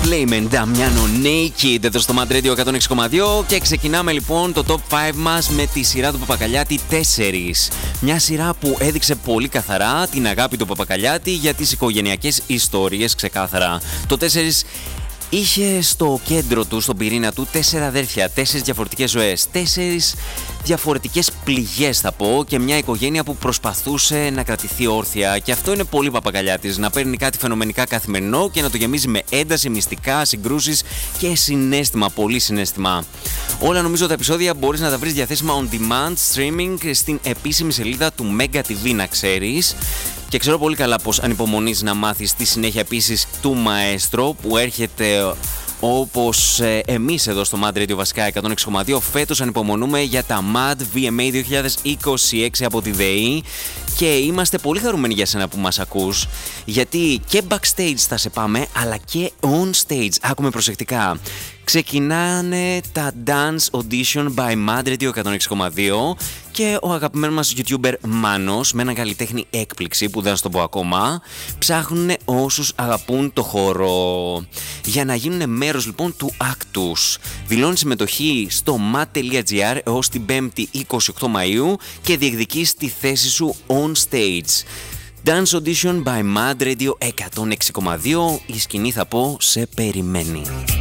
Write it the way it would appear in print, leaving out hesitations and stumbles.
Coldplay με Damiano Naked εδώ στο Mad Radio 106,2 και ξεκινάμε λοιπόν το Top 5 μας με τη σειρά του Παπακαλιάτη 4. Μια σειρά που έδειξε πολύ καθαρά την αγάπη του Παπακαλιάτη για τις οικογενειακές ιστορίες ξεκάθαρα. Το 4 είχε στο κέντρο του, στον πυρήνα του, 4 αδέρφια, 4 διαφορετικές ζωές, 4 διαφορετικές πληγές θα πω και μια οικογένεια που προσπαθούσε να κρατηθεί όρθια. Και αυτό είναι πολύ Παπακαλιάτης, να παίρνει κάτι φαινομενικά καθημερινό και να το γεμίζει με ένταση, μυστικά, συγκρούσεις και συναίσθημα, πολύ συναίσθημα. Όλα νομίζω τα επεισόδια μπορείς να τα βρεις διαθέσιμα on demand streaming στην επίσημη σελίδα του Mega TV, να ξέρεις. Και ξέρω πολύ καλά πως ανυπομονείς να μάθεις τη συνέχεια επίσης του Μαέστρο που έρχεται όπως εμείς εδώ στο Mad Radio βασικά 106,2. Φέτος ανυπομονούμε για τα Mad VMA 2026 από τη ΔΕΗ και είμαστε πολύ χαρούμενοι για σένα που μας ακούς, γιατί και backstage θα σε πάμε αλλά και on stage. Άκουμε προσεκτικά. Ξεκινάνε τα Dance Audition by Mad Radio 106,2 και ο αγαπημένος μας YouTuber Μάνος με έναν καλλιτέχνη έκπληξη που δεν θα το πω ακόμα ψάχνουν όσους αγαπούν το χώρο για να γίνουν μέρος λοιπόν του Actus. Δηλώνει συμμετοχή στο mad.gr έως την 5η 28 Μαΐου και διεκδικείς τη θέση σου on stage. Dance Audition by Mad Radio 106,2. Η σκηνή θα πω σε περιμένει.